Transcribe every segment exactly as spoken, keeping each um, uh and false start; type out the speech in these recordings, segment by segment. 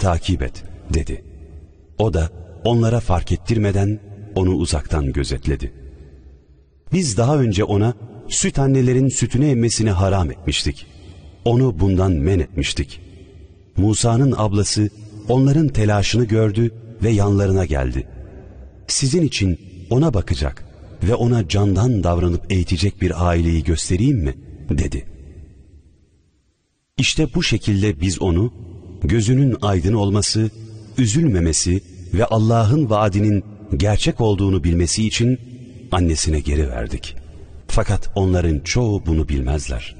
takip et dedi. O da onlara fark ettirmeden onu uzaktan gözetledi. Biz daha önce ona süt annelerin sütünü emmesini haram etmiştik. Onu bundan men etmiştik. Musa'nın ablası onların telaşını gördü ve yanlarına geldi. Sizin için ona bakacak ve ona candan davranıp eğitecek bir aileyi göstereyim mi? dedi. İşte bu şekilde biz onu gözünün aydın olması, üzülmemesi ve Allah'ın vaadinin gerçek olduğunu bilmesi için annesine geri verdik. Fakat onların çoğu bunu bilmezler.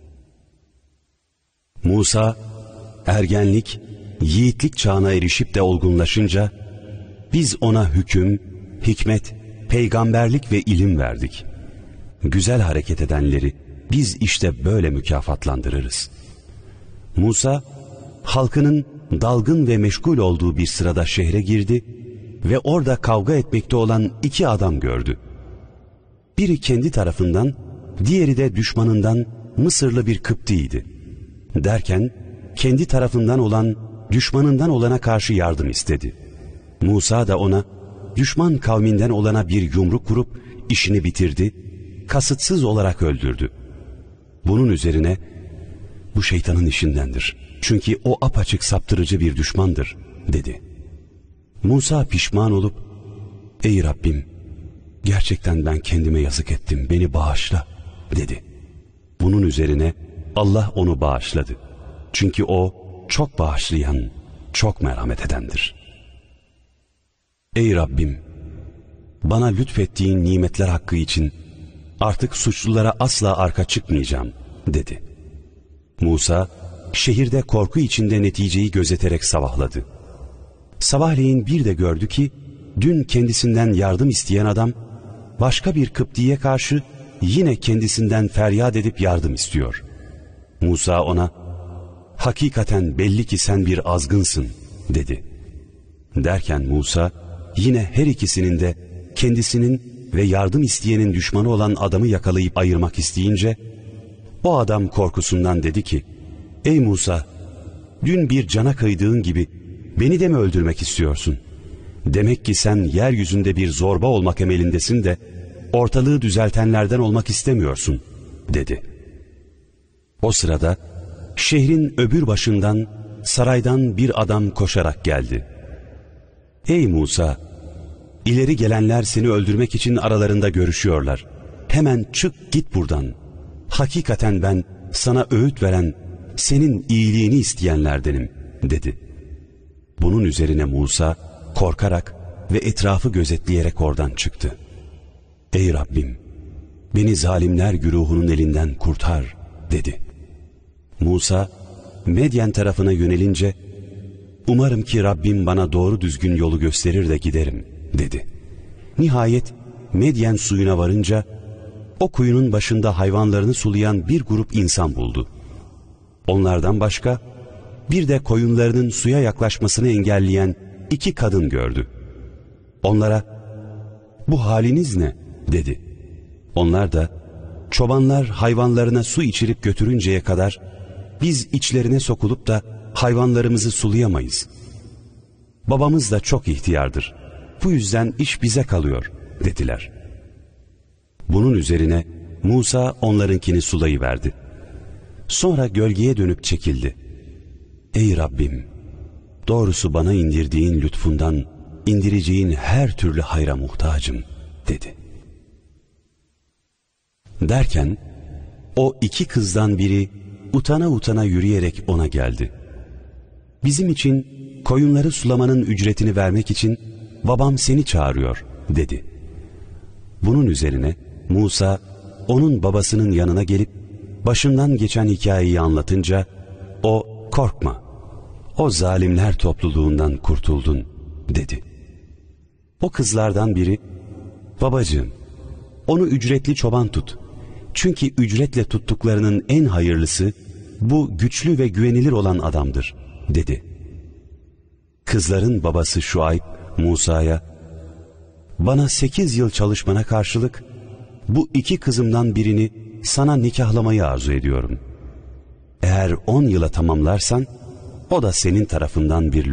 Musa, ergenlik, yiğitlik çağına erişip de olgunlaşınca, biz ona hüküm, hikmet, peygamberlik ve ilim verdik. Güzel hareket edenleri biz işte böyle mükafatlandırırız. Musa, halkının dalgın ve meşgul olduğu bir sırada şehre girdi ve orada kavga etmekte olan iki adam gördü. Biri kendi tarafından, diğeri de düşmanından Mısırlı bir Kıptiydi. Derken kendi tarafından olan düşmanından olana karşı yardım istedi. Musa da ona düşman kavminden olana bir yumruk kurup işini bitirdi, kasıtsız olarak öldürdü. Bunun üzerine bu şeytanın işindendir. Çünkü o apaçık saptırıcı bir düşmandır dedi. Musa pişman olup ey Rabbim, gerçekten ben kendime yazık ettim, beni bağışla dedi. Bunun üzerine Allah onu bağışladı. Çünkü o çok bağışlayan, çok merhamet edendir. Ey Rabbim, bana lütfettiğin nimetler hakkı için artık suçlulara asla arka çıkmayacağım dedi. Musa şehirde korku içinde neticeyi gözeterek sabahladı. Sabahleyin bir de gördü ki dün kendisinden yardım isteyen adam başka bir Kıptiye karşı yine kendisinden feryat edip yardım istiyor. Musa ona hakikaten belli ki sen bir azgınsın dedi. Derken Musa yine her ikisinin de kendisinin ve yardım isteyenin düşmanı olan adamı yakalayıp ayırmak isteyince o adam korkusundan dedi ki ey Musa, dün bir cana kıydığın gibi beni de mi öldürmek istiyorsun? Demek ki sen yeryüzünde bir zorba olmak emelindesin de ortalığı düzeltenlerden olmak istemiyorsun dedi. O sırada şehrin öbür başından saraydan bir adam koşarak geldi. Ey Musa, ileri gelenler seni öldürmek için aralarında görüşüyorlar. Hemen çık git buradan. Hakikaten ben sana öğüt veren, senin iyiliğini isteyenlerdenim dedi. Bunun üzerine Musa korkarak ve etrafı gözetleyerek oradan çıktı. Ey Rabbim, beni zalimler güruhunun elinden kurtar dedi. Musa Medyen tarafına yönelince umarım ki Rabbim bana doğru düzgün yolu gösterir de giderim dedi. Nihayet Medyen suyuna varınca o kuyunun başında hayvanlarını sulayan bir grup insan buldu. Onlardan başka bir de koyunlarının suya yaklaşmasını engelleyen iki kadın gördü. Onlara bu haliniz ne dedi. Onlar da çobanlar hayvanlarına su içirip götürünceye kadar biz içlerine sokulup da hayvanlarımızı sulayamayız. Babamız da çok ihtiyardır. Bu yüzden iş bize kalıyor dediler. Bunun üzerine Musa onlarınkini sulayıverdi. Sonra gölgeye dönüp çekildi. Ey Rabbim, doğrusu bana indirdiğin lütfundan indireceğin her türlü hayra muhtacım dedi. Derken o iki kızdan biri utana utana yürüyerek ona geldi. Bizim için koyunları sulamanın ücretini vermek için babam seni çağırıyor dedi. Bunun üzerine Musa onun babasının yanına gelip başından geçen hikayeyi anlatınca o korkma, o zalimler topluluğundan kurtuldun dedi. O kızlardan biri babacığım onu ücretli çoban tut. Çünkü ücretle tuttuklarının en hayırlısı bu güçlü ve güvenilir olan adamdır dedi. Kızların babası Şuayb Musa'ya bana sekiz yıl çalışmana karşılık bu iki kızımdan birini sana nikahlamayı arzu ediyorum. Eğer on yıla tamamlarsan o da senin tarafından bir